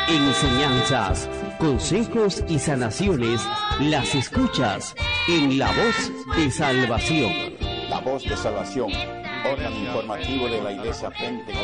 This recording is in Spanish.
Enseñanzas, consejos y sanaciones las escuchas en La Voz de Salvación. La Voz de Salvación, órgano informativo de la Iglesia Pentecostal.